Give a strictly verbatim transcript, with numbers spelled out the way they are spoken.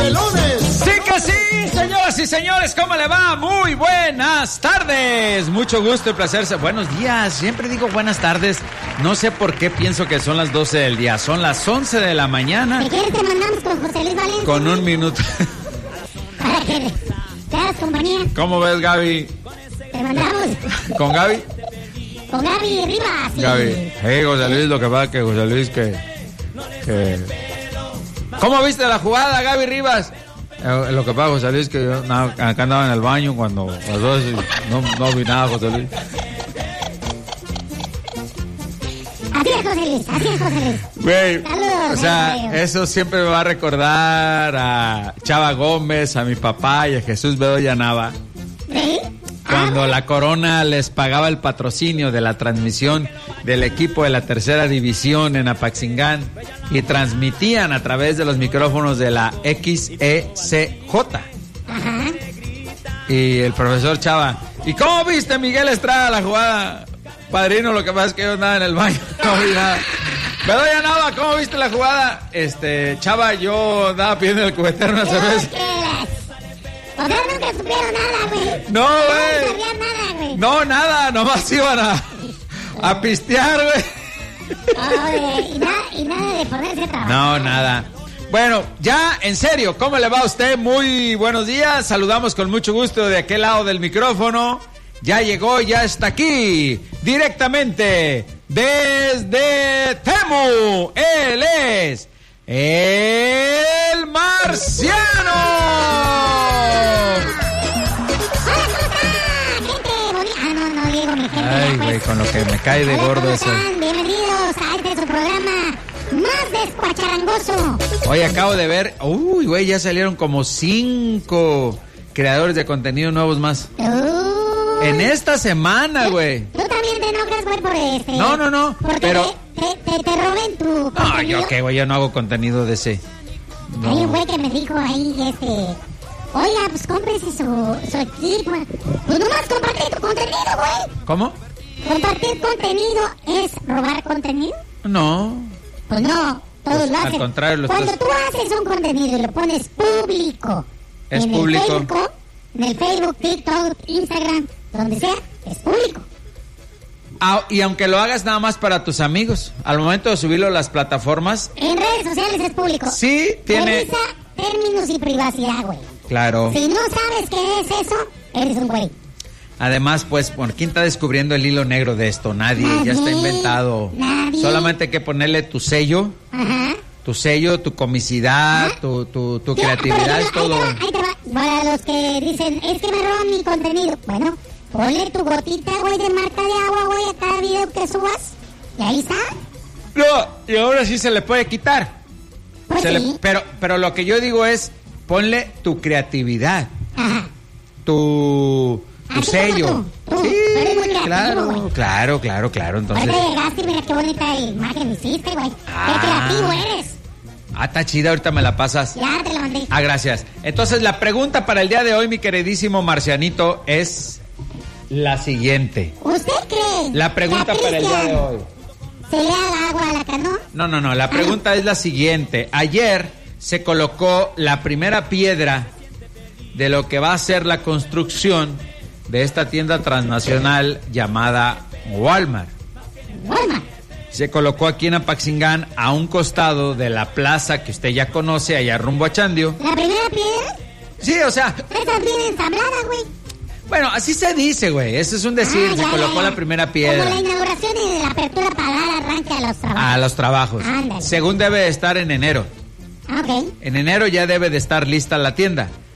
de lunes. Sí que sí, señoras y señores, ¿cómo le va? Muy buenas tardes. Mucho gusto y placer. Buenos días. Siempre digo buenas tardes. No sé por qué pienso que son las doce del día. Son las once de la mañana. ¿Qué quieres? Te mandamos con José Luis Valencia. Con un minuto. Para que te hagas compañía. ¿Cómo ves, Gaby? Te mandamos. ¿Con Gaby? Con Gaby Rivas. Sí. Gaby. Hey, José Luis, lo que pasa que José Luis que... que... ¿Cómo viste la jugada, Gaby Rivas? Eh, lo que pasa, José Luis, que yo na, acá andaba en el baño cuando las dos no, no vi nada, José Luis. Así es, José Luis, así es, José Luis. Güey, Saludos, o sea, güey. eso siempre me va a recordar a Chava Gómez, a mi papá y a Jesús Bedoya Nava. ¿Sí? Cuando la Corona les pagaba el patrocinio de la transmisión del equipo de la tercera división en Apaxingán y transmitían a través de los micrófonos de la X E C J. Ajá. Y el profesor Chava, ¿y cómo viste, Miguel Estrada, la jugada? Padrino, lo que pasa es que yo andaba en el baño, no vi nada. Bedoya Nava, ¿cómo viste la jugada? Este, Chava, yo andaba pidiendo el cubetero una cerveza. O sea, nunca supieron nada, güey. No, No güey. sabían nada, güey. No, nada, nomás iban a, a pistear, güey. Oye, y nada, y nada de ponerse a trabajar. No, nada. Bueno, ya, en serio, ¿cómo le va a usted? Muy buenos días. Saludamos con mucho gusto de aquel lado del micrófono. Ya llegó, ya está aquí, directamente desde Temu. Él es el Marciano. Hola, ¿cómo está? Gente bonita. Ah, no, no digo mi gente. Ay, pues. güey, con lo que me cae de Hola, gordo ¿cómo eso. están? Bienvenidos a este su programa más descuacharangoso. Hoy acabo de ver, uy, güey, ya salieron como cinco creadores de contenido nuevos más. Uy. En esta semana, güey. Tú también te enojas, güey, por este. No, no, no, Porque pero- te, te, te, te roben tu No, contenido. yo qué, güey, yo no hago contenido de ese. Hay un No. güey que me dijo ahí, este... Oiga, pues cómprese su, su equipo. Pues nomás compartir tu contenido, güey. ¿Cómo? Compartir contenido es robar contenido. No. Pues no, todos Pues, lo al hacen. contrario, lo Cuando estás- tú haces un contenido y lo pones público, Es en público. el Facebook, en el Facebook, TikTok, Instagram, donde sea, es público. Ah, y aunque lo hagas nada más para tus amigos, al momento de subirlo a las plataformas, En redes sociales es público. sí tiene... Revisa términos y privacidad, güey. Claro. Si no sabes qué es eso, eres un güey. Además, pues, ¿por quién está descubriendo el hilo negro de esto? Nadie, ya está Nadie, inventado. nadie. Solamente hay que ponerle tu sello, Ajá. tu sello, tu comicidad, tu, tu, tu Sí, creatividad, es por ejemplo, todo. Ahí te va, ahí te va. Para los que dicen, es que me roban mi contenido. Bueno, ponle tu gotita, güey, de marca de agua, güey, a cada video que subas. Y ahí está. No, y ahora sí se le puede quitar. Pues Se le- sí. pero, pero lo que yo digo es, ponle tu creatividad, Ajá. tu, tu Así sello. como tú. Tú, Sí, tú eres muy creativo, claro, güey. claro, claro, claro. Entonces, Ahorita llegaste y mira qué bonita imagen hiciste, güey. Ah. Qué creativo eres. ah, está chida, ahorita me la pasas. Ya te lo mandé. Ah, gracias. Entonces, la pregunta para el día de hoy, mi queridísimo Marcianito, es la siguiente. ¿Usted cree La pregunta que a para el día de Cristian hoy. se le haga agua a la canoa? No, no, no, la pregunta es la siguiente. Ayer se colocó la primera piedra de lo que va a ser la construcción de esta tienda transnacional llamada Walmart. Walmart. Se colocó aquí en Apaxingán a un costado de la plaza que usted ya conoce, allá rumbo a Chandio. ¿La primera piedra? Sí, o sea, Esa es bien ensamblada, güey. bueno, así se dice, güey. Eso es un decir, Ah, se ya, colocó ya, ya. la primera piedra. Como la inauguración y la apertura para dar arranque a los trabajos. A los trabajos. Ándale. Según debe de estar en enero. Ah, ok. En enero ya debe de estar lista la tienda.